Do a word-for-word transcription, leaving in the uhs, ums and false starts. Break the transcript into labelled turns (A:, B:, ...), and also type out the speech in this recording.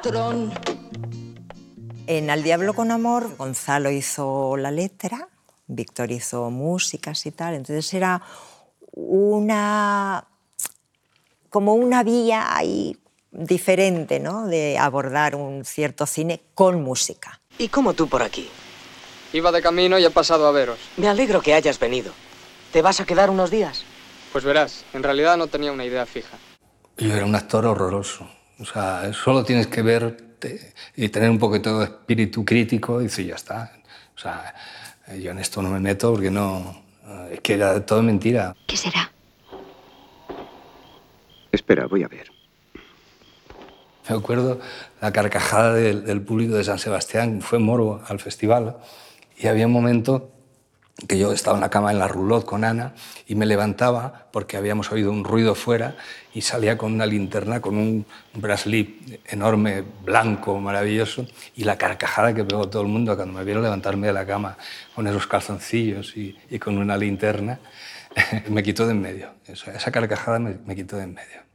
A: patrón.
B: En Al diablo con amor, Gonzalo hizo la letra, Víctor hizo músicas y tal, entonces era una... como una vía ahí diferente, ¿no?, de abordar un cierto cine con música.
C: ¿Y cómo tú por aquí?
D: Iba de camino y he pasado a veros.
C: Me alegro que hayas venido. ¿Te vas a quedar unos días?
D: Pues verás, en realidad no tenía una idea fija.
E: Yo era un actor horroroso. O sea, solo tienes que verte y tener un poquito de espíritu crítico y sí, ya está. O sea, yo en esto no me meto porque no... Es que era todo mentira.
F: ¿Qué será?
G: Espera, voy a ver.
E: Me acuerdo la carcajada del, del público de San Sebastián. Fue Moro al festival y había un momento que yo estaba en la cama en la roulotte con Ana y me levantaba porque habíamos oído un ruido fuera y salía con una linterna, con un bracelet enorme, blanco, maravilloso, y la carcajada que pegó todo el mundo cuando me vieron levantarme de la cama con esos calzoncillos y, y con una linterna, me quitó de en medio. Esa, esa carcajada me, me quitó de en medio.